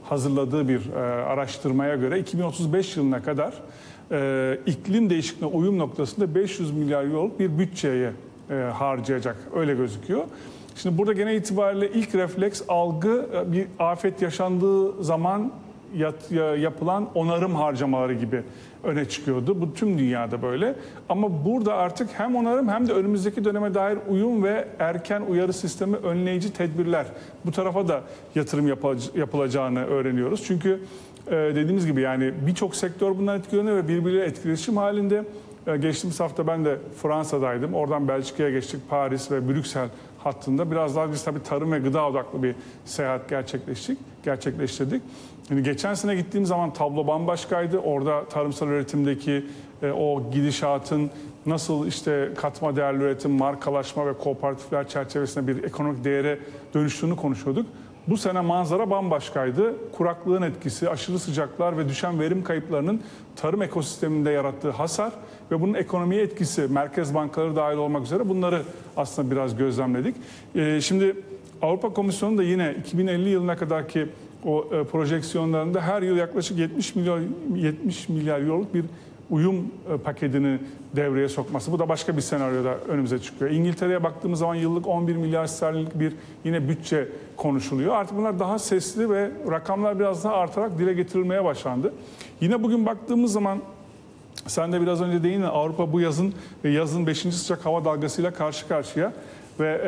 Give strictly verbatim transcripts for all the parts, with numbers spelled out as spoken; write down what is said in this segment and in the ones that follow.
hazırladığı bir e, araştırmaya göre iki bin otuz beş yılına kadar e, iklim değişikliğine uyum noktasında beş yüz milyar euroluk bir bütçeye e, harcayacak. Öyle gözüküyor. Şimdi burada genel itibariyle ilk refleks algı bir afet yaşandığı zaman yat, yapılan onarım harcamaları gibi öne çıkıyordu. Bu tüm dünyada böyle. Ama burada artık hem onarım hem de önümüzdeki döneme dair uyum ve erken uyarı sistemi önleyici tedbirler. Bu tarafa da yatırım yapılacağını öğreniyoruz. Çünkü dediğimiz gibi yani birçok sektör bundan etkileniyor ve birbiriyle etkileşim halinde. Geçtiğimiz hafta ben de Fransa'daydım. Oradan Belçika'ya geçtik. Paris ve Brüksel hattında. Biraz daha biz tabii tarım ve gıda odaklı bir seyahat gerçekleştik, gerçekleştirdik. Yani geçen sene gittiğim zaman tablo bambaşkaydı. Orada tarımsal üretimdeki e, o gidişatın nasıl işte katma değerli üretim, markalaşma ve kooperatifler çerçevesinde bir ekonomik değere dönüştüğünü konuşuyorduk. Bu sene manzara bambaşkaydı. Kuraklığın etkisi, aşırı sıcaklar ve düşen verim kayıplarının tarım ekosisteminde yarattığı hasar ve bunun ekonomiye etkisi, merkez bankaları dahil olmak üzere bunları aslında biraz gözlemledik. Ee, şimdi Avrupa Komisyonu da yine iki bin elli yılına kadarki o e, projeksiyonlarında her yıl yaklaşık yetmiş milyar yetmiş milyar euroluk bir uyum e, paketini devreye sokması. Bu da başka bir senaryoda önümüze çıkıyor. İngiltere'ye baktığımız zaman yıllık on bir milyar sterlinlik bir yine bütçe konuşuluyor. Artık bunlar daha sesli ve rakamlar biraz daha artarak dile getirilmeye başlandı. Yine bugün baktığımız zaman sen de biraz önce değindin, Avrupa bu yazın ve yazın beşinci sıcak hava dalgasıyla karşı karşıya ve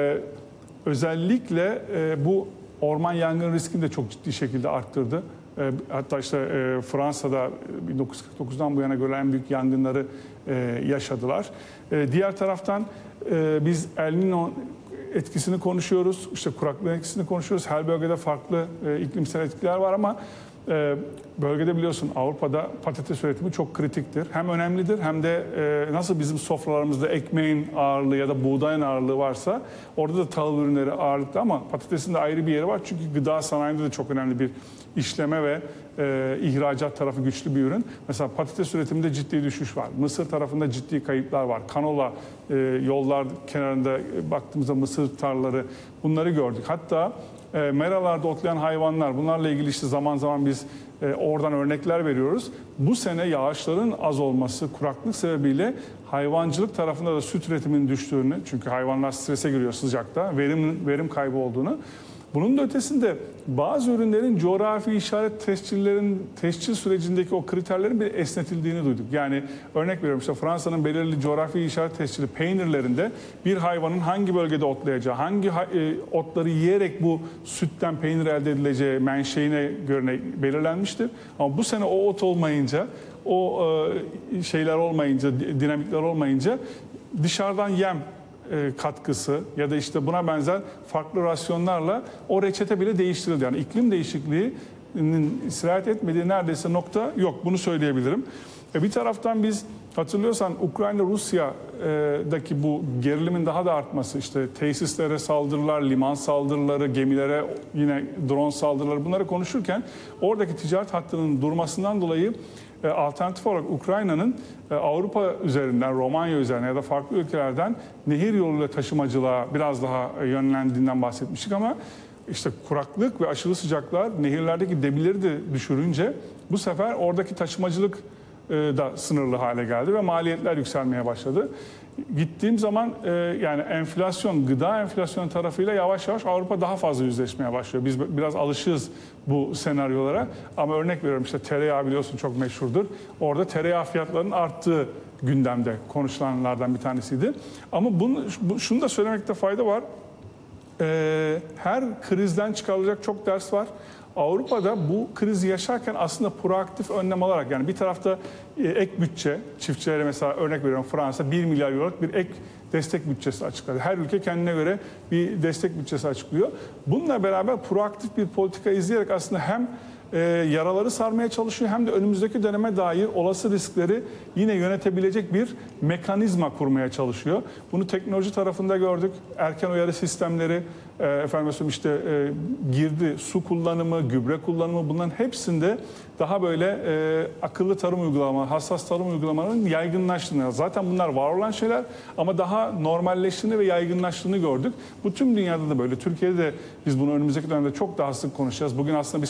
e, özellikle e, bu orman yangın riskini de çok ciddi şekilde arttırdı. Hatta işte Fransa'da bin dokuz yüz kırk dokuzdan bu yana görülen en büyük yangınları yaşadılar. Diğer taraftan biz El Niño etkisini konuşuyoruz, işte kuraklığın etkisini konuşuyoruz. Her bölgede farklı iklimsel etkiler var ama bölgede biliyorsun Avrupa'da patates üretimi çok kritiktir. Hem önemlidir hem de nasıl bizim sofralarımızda ekmeğin ağırlığı ya da buğdayın ağırlığı varsa orada da tahıl ürünleri ağırlıklı ama patatesin de ayrı bir yeri var. Çünkü gıda sanayinde de çok önemli bir işleme ve e, ihracat tarafı güçlü bir ürün. Mesela patates üretiminde ciddi düşüş var. Mısır tarafında ciddi kayıplar var. Kanola e, yollar kenarında e, baktığımızda mısır tarlaları bunları gördük. Hatta e, meralarda otlayan hayvanlar bunlarla ilgili işte zaman zaman biz e, oradan örnekler veriyoruz. Bu sene yağışların az olması kuraklık sebebiyle hayvancılık tarafında da süt üretiminin düştüğünü çünkü hayvanlar strese giriyor sıcakta verim, verim kaybı olduğunu. Bunun da ötesinde bazı ürünlerin coğrafi işaret tescillerin tescil sürecindeki o kriterlerin bir esnetildiğini duyduk. Yani örnek veriyorum işte Fransa'nın belirli coğrafi işaret tescili peynirlerinde bir hayvanın hangi bölgede otlayacağı, hangi otları yiyerek bu sütten peynir elde edileceği menşeine göre belirlenmiştir. Ama bu sene o ot olmayınca, o şeyler olmayınca, dinamikler olmayınca dışarıdan yem katkısı ya da işte buna benzer farklı rasyonlarla o reçete bile değiştirildi. Yani iklim değişikliğinin sirayet etmediği neredeyse nokta yok. Bunu söyleyebilirim. E bir taraftan biz hatırlıyorsan Ukrayna-Rusya'daki bu gerilimin daha da artması işte tesislere saldırılar, liman saldırıları, gemilere yine drone saldırıları bunları konuşurken oradaki ticaret hattının durmasından dolayı alternatif olarak Ukrayna'nın Avrupa üzerinden, Romanya üzerinden ya da farklı ülkelerden nehir yoluyla taşımacılığa biraz daha yönlendiğinden bahsetmiştik ama işte kuraklık ve aşırı sıcaklar nehirlerdeki debileri de düşürünce bu sefer oradaki taşımacılık da sınırlı hale geldi ve maliyetler yükselmeye başladı. Gittiğim zaman yani enflasyon, gıda enflasyonu tarafıyla yavaş yavaş Avrupa daha fazla yüzleşmeye başlıyor. Biz biraz alışığız bu senaryolara ama örnek veriyorum işte tereyağı biliyorsun çok meşhurdur. Orada tereyağı fiyatlarının arttığı gündemde konuşulanlardan bir tanesiydi. Ama bunu, şunu da söylemekte fayda var. Her krizden çıkarılacak çok ders var. Avrupa'da bu krizi yaşarken aslında proaktif önlem alarak yani bir tarafta ek bütçe, çiftçilere mesela örnek veriyorum Fransa bir milyar euroluk bir ek destek bütçesi açıkladı. Her ülke kendine göre bir destek bütçesi açıklıyor. Bununla beraber proaktif bir politika izleyerek aslında hem e, yaraları sarmaya çalışıyor hem de önümüzdeki döneme dair olası riskleri yine yönetebilecek bir mekanizma kurmaya çalışıyor. Bunu teknoloji tarafında gördük. Erken uyarı sistemleri, e, efendim işte e, girdi, su kullanımı, gübre kullanımı bunların hepsinde daha böyle e, akıllı tarım uygulama, hassas tarım uygulamalarının yaygınlaştığını, zaten bunlar var olan şeyler ama daha normalleştiğini ve yaygınlaştığını gördük. Bu tüm dünyada da böyle. Türkiye'de de biz bunu önümüzdeki dönemde çok daha sık konuşacağız. Bugün aslında bir